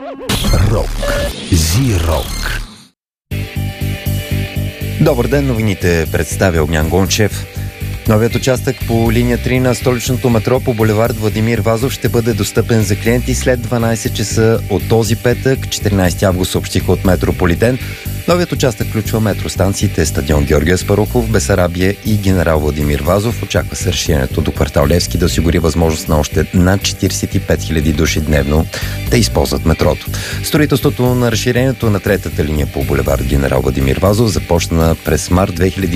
Рок. Зи-рок. Добър ден, новините представя Огнян Гончев. Новият участък по линия 3 на столичното метро по булевард Владимир Вазов ще бъде достъпен за клиенти след 12 часа от този петък, 14 август, съобщиха от Метрополитен. Новият участък включва метростанциите стадион Георги Аспарухов, Бесарабия и генерал Владимир Вазов. Очаква се разширението до квартал Левски да осигури възможност на още над 45 000 души дневно да използват метрото. Строителството на разширението на третата линия по булевард генерал Владимир Вазов започна през март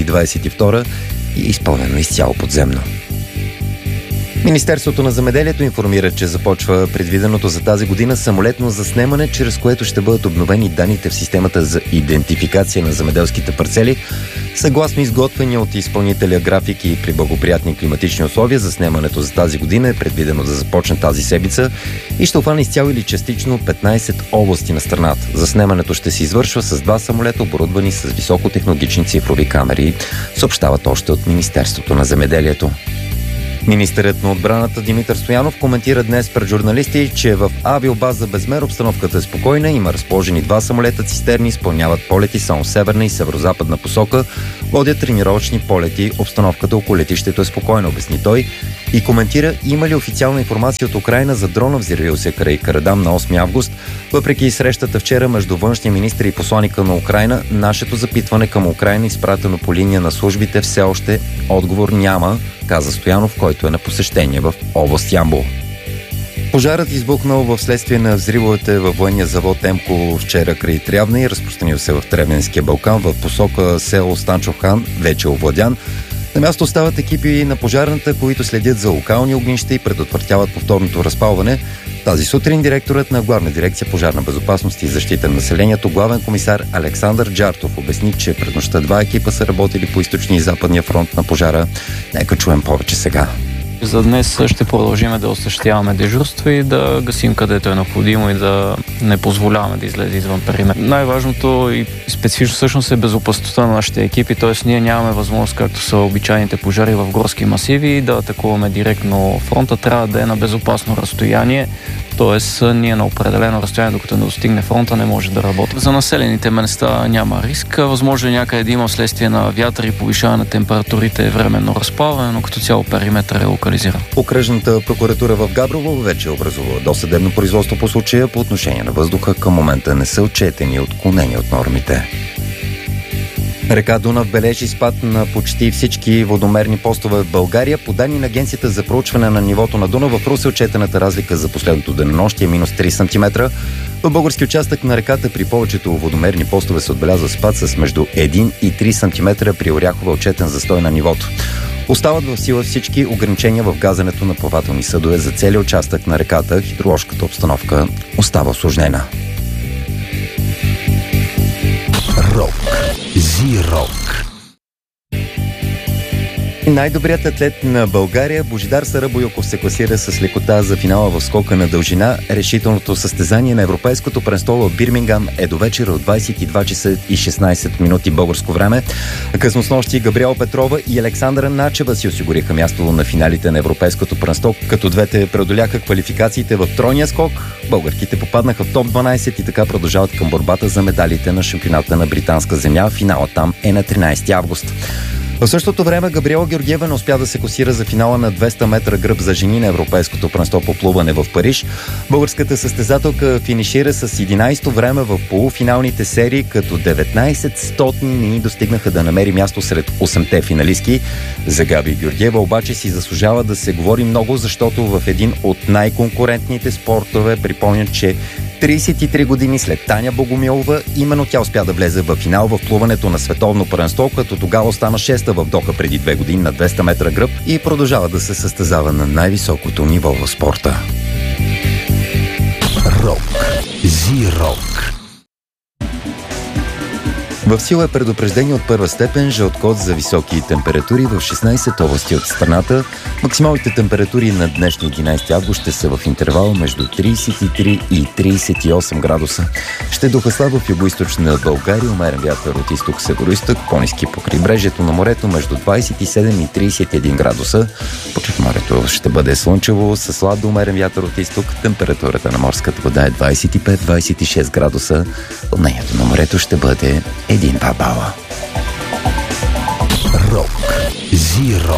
2022 и е изпълнено изцяло подземно. Министерството на земеделието информира, че започва предвиденото за тази година самолетно заснемане, чрез което ще бъдат обновени данните в системата за идентификация на земеделските парцели. Съгласно изготвения от изпълнителя график и при благоприятни климатични условия, заснемането за тази година е предвидено да започне тази седмица и ще обхване изцяло или частично 15 области на страната. Заснемането ще се извършва с 2 самолета, оборудвани с високотехнологични цифрови камери, съобщават още от Министерството на земеделието. Министърът на отбраната Димитър Стоянов коментира днес пред журналисти, че в авиобаза Безмер обстановката е спокойна, има разположени 2 самолета цистерни, изпълняват полети само в северна и северозападна посока, водят тренировъчни полети, обстановката около летището е спокойна, обясни той, и коментира има ли официална информация от Украйна за дрона взривил се край Карадан на 8 август. Въпреки срещата вчера между външния министър и посланика на Украйна, нашето запитване към Украйна, изпратено по линия на службите, все още отговор няма, каза Стоянов, който е на посещение в област Ямбол. Пожарът избухнал в следствие на взривовете във военния завод Емко вчера край Трявна и разпространил се в Тревненския Балкан в посока село Станчо хан, вече овладян. На място остават екипи на пожарната, които следят за локални огнища и предотвратяват повторното разпалване. Тази сутрин директорът на Главна дирекция пожарна безопасност и защита на населението, главен комисар Александър Джартов, обясни, че през нощта 2 екипа са работили по източния и западния фронт на пожара. Нека чуем повече сега. За днес ще продължим да осъществяваме дежурство и да гасим където е необходимо и да не позволяваме да излезе извън периметър. Най-важното и специфично всъщност е безопасността на нашите екипи, т.е. ние нямаме възможност, както са обичайните пожари в горски масиви, да атакуваме директно фронта, трябва да е на безопасно разстояние, т.е. ние на определено разстояние, докато не достигне фронта, не може да работим. За населените места няма риск. Възможно е някъде да има вследствие на вятър и повишаване на температурите временно разплаване, но като цяло периметър е локализиран. Окръжната прокуратура в Габрово вече образува досъдебно производство по случая. По отношение на въздуха към момента не са отчетени отклонения от нормите. Река Дунав бележи спад на почти всички водомерни постове в България. По данни на Агенцията за проучване на нивото на Дунав, в Русе отчетената разлика за последното денонощие е минус 3 см. В български участък на реката при повечето водомерни постове се отбелязва спад с между 1 и 3 см, при Оряхова отчетен застой на нивото. Остават в сила всички ограничения в газенето на плавателни съдове за целия участък на реката. Хидроложката обстановка остава усложнена. Рок. Зи-рок. Най-добрият атлет на България Божидар Сарабойоков се класира с лекота за финала в скока на дължина. Решителното състезание на Европейското първенство в Бирмингам е до вечера от 22 часа и 16 минути българско време. Късно снощи Габриела Петрова и Александра Начева си осигуриха място на финалите на Европейското първенство, като двете преодоляха квалификациите в тройния скок. Българките попаднаха в топ 12 и така продължават към борбата за медалите на шампионата на британска земя. Финалът там е на 13 август. В същото време Габриела Георгиева не успя да се класира за финала на 200 метра гръб за жени на Европейското първенство по плуване в Париж. Българската състезателка финишира с 11-то време в полуфиналните серии, като 19 стотни не достигнаха да намери място сред 8-те финалистки. За Габи Георгиева обаче си заслужава да се говори много, защото в един от най-конкурентните спортове, припомнят, че 33 години след Таня Богомилова, именно тя успя да влезе в финал в плуването на световно първенство, като тогава остана 6-та в Доха преди 2 години на 200 метра гръб и продължава да се състезава на най-високото ниво в спорта. Рок. Зи-рок. В сила е предупреждение от първа степен, жълт код за високи температури в 16 области от страната. Максималните температури на днешния 11 август ще са в интервал между 33 и 38 градуса. Ще духа слабо в югоизточна България, умерен вятър от изток-североизток, по-ниски по крайбрежието на морето между 27 и 31 градуса. По Черноморието ще бъде слънчево с слаб до умерен вятър от изток. Температурата на морската вода е 25-26 градуса. Отнението на морето ще бъде 1-2 бала. Рок. Зи-рок.